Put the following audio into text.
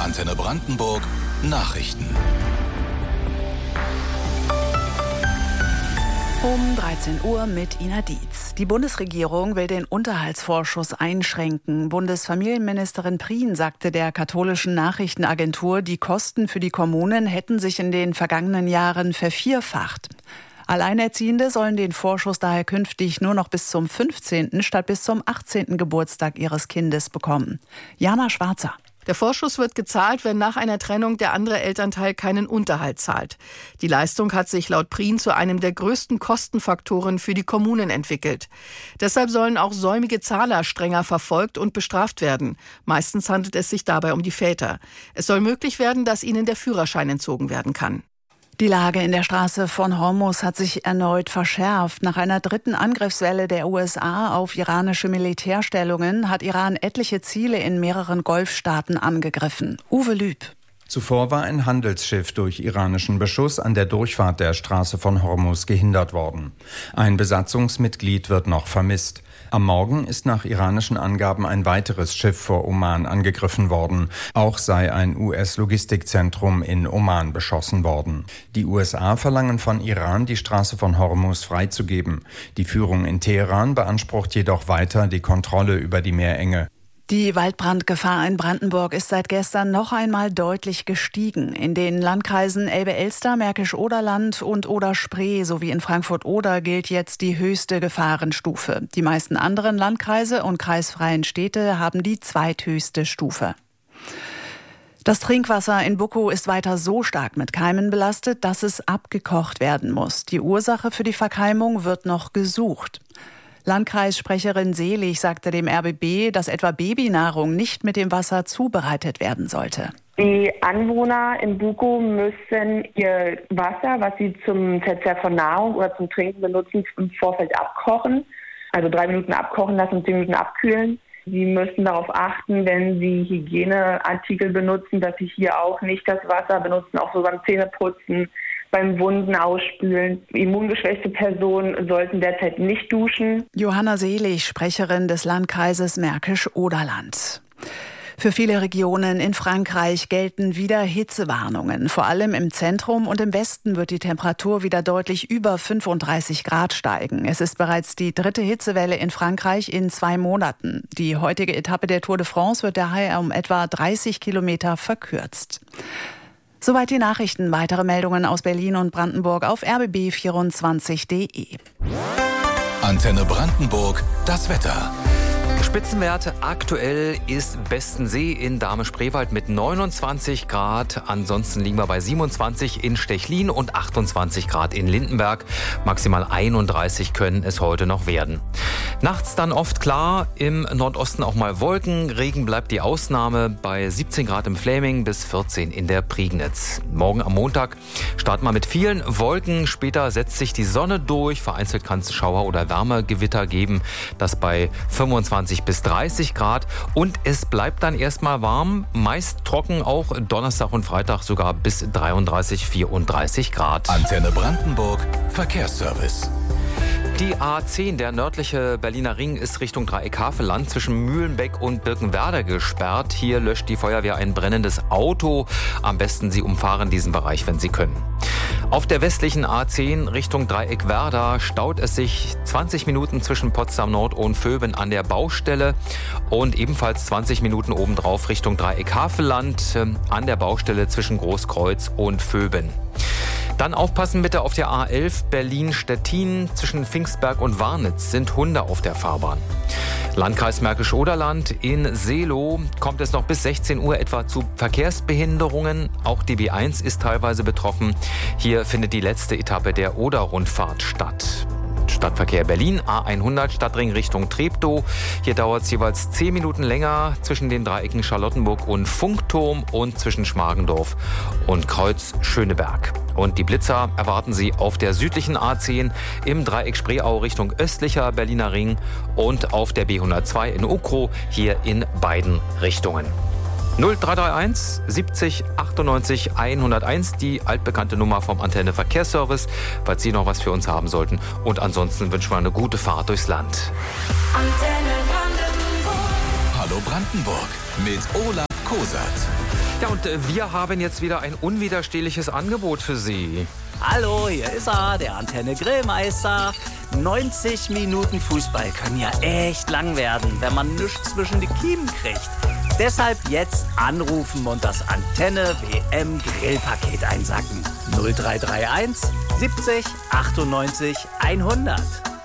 Antenne Brandenburg Nachrichten. Um 13 Uhr mit Ina Dietz. Die Bundesregierung will den Unterhaltsvorschuss einschränken. Bundesfamilienministerin Prien sagte der katholischen Nachrichtenagentur, die Kosten für die Kommunen hätten sich in den vergangenen Jahren vervierfacht. Alleinerziehende sollen den Vorschuss daher künftig nur noch bis zum 15. statt bis zum 18. Geburtstag ihres Kindes bekommen. Jana Schwarzer. Der Vorschuss wird gezahlt, wenn nach einer Trennung der andere Elternteil keinen Unterhalt zahlt. Die Leistung hat sich laut Prien zu einem der größten Kostenfaktoren für die Kommunen entwickelt. Deshalb sollen auch säumige Zahler strenger verfolgt und bestraft werden. Meistens handelt es sich dabei um die Väter. Es soll möglich werden, dass ihnen der Führerschein entzogen werden kann. Die Lage in der Straße von Hormuz hat sich erneut verschärft. Nach einer dritten Angriffswelle der USA auf iranische Militärstellungen hat Iran etliche Ziele in mehreren Golfstaaten angegriffen. Uwe Lüb. Zuvor war ein Handelsschiff durch iranischen Beschuss an der Durchfahrt der Straße von Hormuz gehindert worden. Ein Besatzungsmitglied wird noch vermisst. Am Morgen ist nach iranischen Angaben ein weiteres Schiff vor Oman angegriffen worden. Auch sei ein US-Logistikzentrum in Oman beschossen worden. Die USA verlangen von Iran, die Straße von Hormuz freizugeben. Die Führung in Teheran beansprucht jedoch weiter die Kontrolle über die Meerenge. Die Waldbrandgefahr in Brandenburg ist seit gestern noch einmal deutlich gestiegen. In den Landkreisen Elbe-Elster, Märkisch-Oderland und Oder-Spree sowie in Frankfurt-Oder gilt jetzt die höchste Gefahrenstufe. Die meisten anderen Landkreise und kreisfreien Städte haben die zweithöchste Stufe. Das Trinkwasser in Buckow ist weiter so stark mit Keimen belastet, dass es abgekocht werden muss. Die Ursache für die Verkeimung wird noch gesucht. Landkreissprecherin Selig sagte dem RBB, dass etwa Babynahrung nicht mit dem Wasser zubereitet werden sollte. Die Anwohner in Buckow müssen ihr Wasser, was sie zum Verzehr von Nahrung oder zum Trinken benutzen, im Vorfeld abkochen. Also 3 Minuten abkochen lassen und 10 Minuten abkühlen. Sie müssen darauf achten, wenn Sie Hygieneartikel benutzen, dass Sie hier auch nicht das Wasser benutzen, auch so beim Zähneputzen, beim Wunden ausspülen. Immungeschwächte Personen sollten derzeit nicht duschen. Johanna Selig, Sprecherin des Landkreises Märkisch-Oderland. Für viele Regionen in Frankreich gelten wieder Hitzewarnungen. Vor allem im Zentrum und im Westen wird die Temperatur wieder deutlich über 35 Grad steigen. Es ist bereits die 3. Hitzewelle in Frankreich in 2 Monaten. Die heutige Etappe der Tour de France wird daher um etwa 30 Kilometer verkürzt. Soweit die Nachrichten. Weitere Meldungen aus Berlin und Brandenburg auf rbb24.de. Antenne Brandenburg, das Wetter. Spitzenwert aktuell ist Bestensee in Dahme-Spreewald mit 29 Grad. Ansonsten liegen wir bei 27 in Stechlin und 28 Grad in Lindenberg. Maximal 31 können es heute noch werden. Nachts dann oft klar, im Nordosten auch mal Wolken. Regen bleibt die Ausnahme bei 17 Grad im Fläming bis 14 in der Prignitz. Morgen am Montag starten wir mit vielen Wolken. Später setzt sich die Sonne durch. Vereinzelt kann es Schauer oder Wärmegewitter geben. Das bei 25 bis 30 Grad. Und es bleibt dann erstmal warm. Meist trocken auch Donnerstag und Freitag sogar bis 33, 34 Grad. Antenne Brandenburg Verkehrsservice. Die A10, der nördliche Berliner Ring, ist Richtung Dreieck-Havelland zwischen Mühlenbeck und Birkenwerder gesperrt. Hier löscht die Feuerwehr ein brennendes Auto. Am besten Sie umfahren diesen Bereich, wenn Sie können. Auf der westlichen A10 Richtung Dreieck-Werder staut es sich 20 Minuten zwischen Potsdam Nord und Vöben an der Baustelle und ebenfalls 20 Minuten obendrauf Richtung Dreieck-Havelland an der Baustelle zwischen Großkreuz und Vöben. Dann aufpassen bitte auf der A11 Berlin-Stettin. Zwischen Pfingstberg und Warnitz sind Hunde auf der Fahrbahn. Landkreis Märkisch-Oderland in Seelow kommt es noch bis 16 Uhr etwa zu Verkehrsbehinderungen. Auch die B1 ist teilweise betroffen. Hier findet die letzte Etappe der Oder-Rundfahrt statt. Stadtverkehr Berlin, A100 Stadtring Richtung Treptow. Hier dauert es jeweils 10 Minuten länger zwischen den Dreiecken Charlottenburg und Funkturm und zwischen Schmargendorf und Kreuz Schöneberg. Und die Blitzer erwarten Sie auf der südlichen A10 im Dreieck Spreeau Richtung östlicher Berliner Ring und auf der B102 in Ukrow, hier in beiden Richtungen. 0331 70 98 101, die altbekannte Nummer vom Antenne Verkehrsservice, falls Sie noch was für uns haben sollten. Und ansonsten wünschen wir eine gute Fahrt durchs Land. Hallo Brandenburg mit Olaf Cosat. Ja, und wir haben jetzt wieder ein unwiderstehliches Angebot für Sie. Hallo, hier ist er, der Antenne Grillmeister. 90 Minuten Fußball können ja echt lang werden, wenn man nichts zwischen die Kiemen kriegt. Deshalb jetzt anrufen und das Antenne WM Grillpaket einsacken. 0331 70 98 100.